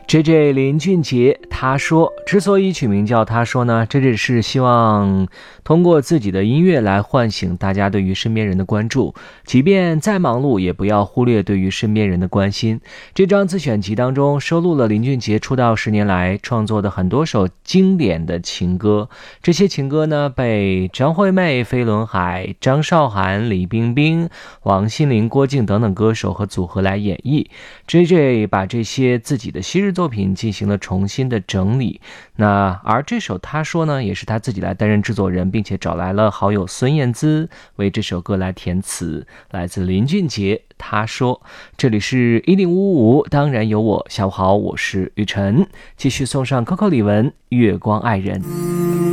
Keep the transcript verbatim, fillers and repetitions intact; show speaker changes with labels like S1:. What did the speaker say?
S1: J J 林俊杰他说，之所以取名叫他说呢，这只是希望通过自己的音乐来唤醒大家对于身边人的关注，即便再忙碌也不要忽略对于身边人的关心。这张自选集当中收录了林俊杰出道十年来创作的很多首经典的情歌，这些情歌呢被张惠妹、飞轮海、张韶涵、李冰冰、王心凌、郭靖等等歌手和组合来演绎。 J J 把这些自己的昔日作品进行了重新的整理，那而这首他说呢，也是他自己来担任制作人，并且找来了好友孙燕姿为这首歌来填词，来自林俊杰他说。这里是一零五五，当然有我。下午好，我是雨晨，继续送上 Coco 李玟月光爱人。